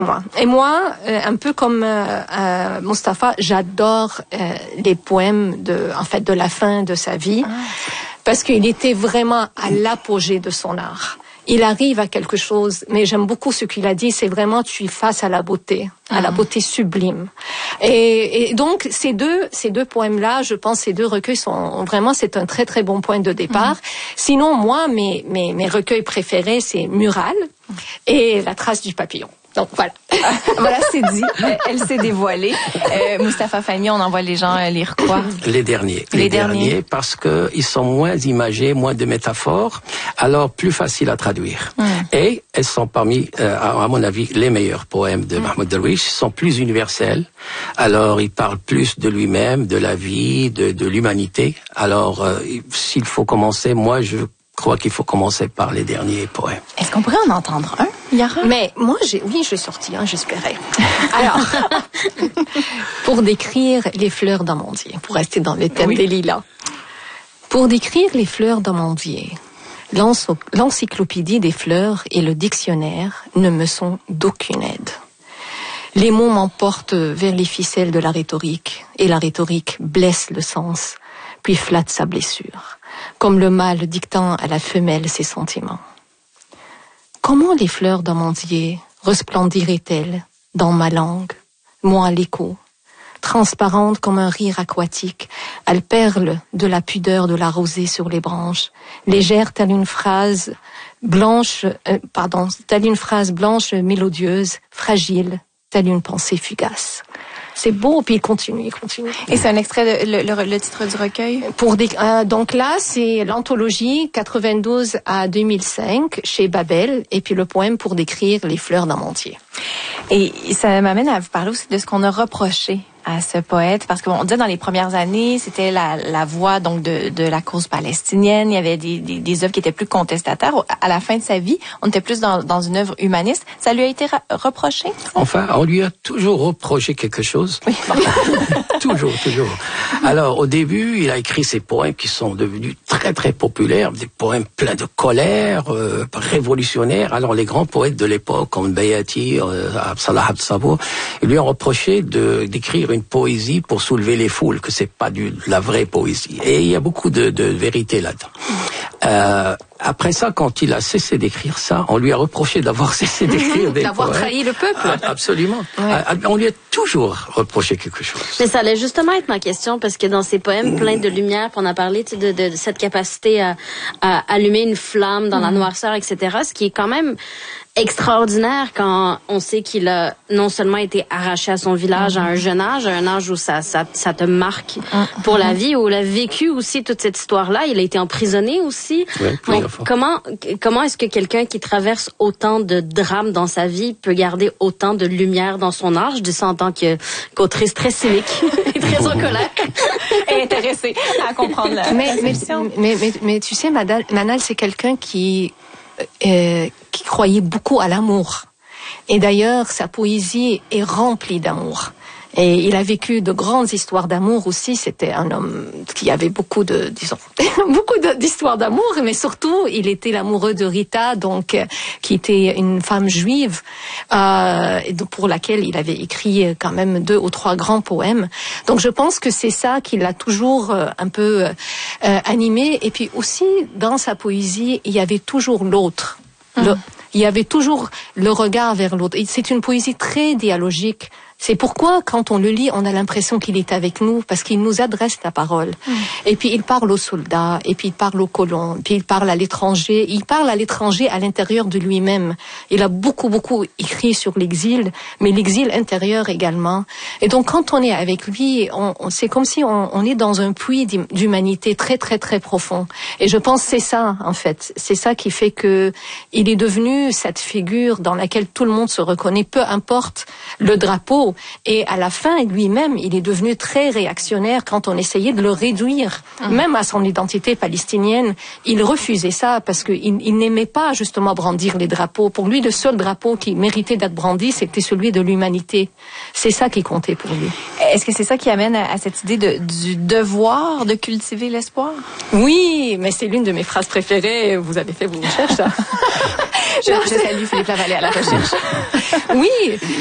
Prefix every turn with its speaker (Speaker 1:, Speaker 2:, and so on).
Speaker 1: moi. Et moi, un peu comme Mustapha, j'adore les poèmes de la fin de sa vie, parce qu'il était vraiment à l'apogée de son art. Il arrive à quelque chose, mais j'aime beaucoup ce qu'il a dit, c'est vraiment tu es face à la beauté sublime. Et donc ces deux poèmes-là, je pense, ces deux recueils sont vraiment, c'est un très très bon point de départ. Sinon, moi, mes recueils préférés, c'est Mural et La trace du papillon. Donc voilà.
Speaker 2: Voilà, c'est dit. Elle s'est dévoilée. Mustapha Fahmy, on envoie les gens lire quoi?
Speaker 3: Les derniers, parce que ils sont moins imagés, moins de métaphores, alors plus facile à traduire. Et elles sont parmi, à mon avis, les meilleurs poèmes de Mahmoud Darwish. Ils sont plus universels. Alors, il parle plus de lui-même, de la vie, de l'humanité. Alors, s'il faut commencer, moi, je crois qu'il faut commencer par les derniers poèmes.
Speaker 2: Est-ce qu'on pourrait en entendre un, Yara?
Speaker 1: Mais moi, j'ai sorti, j'espérais. Alors, pour décrire les fleurs d'amandier, pour rester dans le thème des lilas. Pour décrire les fleurs d'amandier, l'encyclopédie des fleurs et le dictionnaire ne me sont d'aucune aide. Les mots m'emportent vers les ficelles de la rhétorique, et la rhétorique blesse le sens, puis flatte sa blessure, comme le mâle dictant à la femelle ses sentiments. Comment les fleurs d'amandier resplendiraient-elles dans ma langue, moi l'écho, transparente comme un rire aquatique, elles perlent de la pudeur de la rosée sur les branches, légère telle une phrase blanche mélodieuse, fragile, telle une pensée fugace. C'est beau, puis il continue.
Speaker 2: Et c'est un extrait de le titre du recueil?
Speaker 1: Donc là, c'est l'anthologie 92 à 2005 chez Babel, et puis le poème pour décrire les fleurs d'amandier.
Speaker 2: Et ça m'amène à vous parler aussi de ce qu'on a reproché à ce poète, parce qu'on disait dans les premières années, c'était la voix donc de la cause palestinienne. Il y avait des œuvres qui étaient plus contestataires. À la fin de sa vie, on était plus dans une œuvre humaniste. Ça lui a été reproché?
Speaker 3: Enfin, on lui a toujours reproché quelque chose.
Speaker 2: Oui.
Speaker 3: toujours. Alors, au début, il a écrit ces poèmes qui sont devenus très très populaires, des poèmes pleins de colère, révolutionnaires. Alors, les grands poètes de l'époque, comme Bayati, Salah Abd-Sabour, ils lui ont reproché d'écrire une poésie pour soulever les foules, que c'est pas de la vraie poésie. Et il y a beaucoup de vérité là-dedans. Après ça, quand il a cessé d'écrire ça, on lui a reproché d'avoir cessé d'écrire des
Speaker 1: d'avoir
Speaker 3: poèmes.
Speaker 1: trahi le peuple.
Speaker 3: Absolument. Ouais. On lui a toujours reproché quelque chose.
Speaker 4: Mais ça allait justement être ma question, parce que dans ces poèmes pleins de lumière, on a parlé de cette capacité à allumer une flamme dans la noirceur, etc., ce qui est quand même extraordinaire quand on sait qu'il a non seulement été arraché à son village à un jeune âge, à un âge où ça te marque pour la vie, où il a vécu aussi toute cette histoire-là. Il a été emprisonné aussi.
Speaker 3: Oui,
Speaker 4: donc, comment est-ce que quelqu'un qui traverse autant de drames dans sa vie peut garder autant de lumière dans son art? Je dis ça en tant qu'autrice très cynique et très en colère.
Speaker 2: Et intéressée à comprendre la question.
Speaker 1: Mais tu sais, Manal, c'est quelqu'un qui croyait beaucoup à l'amour. Et d'ailleurs, sa poésie est remplie d'amour. Et il a vécu de grandes histoires d'amour aussi. C'était un homme qui avait beaucoup d'histoires d'amour, mais surtout, il était l'amoureux de Rita, donc, qui était une femme juive, pour laquelle il avait écrit quand même 2 ou 3 grands poèmes. Donc, je pense que c'est ça qui l'a toujours un peu animé. Et puis aussi, dans sa poésie, il y avait toujours l'autre. Il y avait toujours le regard vers l'autre. C'est une poésie très dialogique. C'est pourquoi, quand on le lit, on a l'impression qu'il est avec nous, parce qu'il nous adresse la parole. Et puis, il parle aux soldats, et puis il parle aux colons, puis il parle à l'étranger. Il parle à l'étranger à l'intérieur de lui-même. Il a beaucoup écrit sur l'exil, mais l'exil intérieur également. Et donc, quand on est avec lui, c'est comme si on est dans un puits d'humanité très, très, très profond. Et je pense que c'est ça, en fait. C'est ça qui fait que il est devenu cette figure dans laquelle tout le monde se reconnaît, peu importe le drapeau. Et à la fin, lui-même, il est devenu très réactionnaire quand on essayait de le réduire, même à son identité palestinienne. Il refusait ça parce qu'il n'aimait pas justement brandir les drapeaux. Pour lui, le seul drapeau qui méritait d'être brandi, c'était celui de l'humanité. C'est ça qui comptait pour lui.
Speaker 2: Est-ce que c'est ça qui amène à cette idée du devoir de cultiver l'espoir?
Speaker 1: Oui, mais c'est l'une de mes phrases préférées. Vous avez fait vos recherches, ça.
Speaker 2: Je salue Philippe Lavallée à la recherche.
Speaker 1: Oui,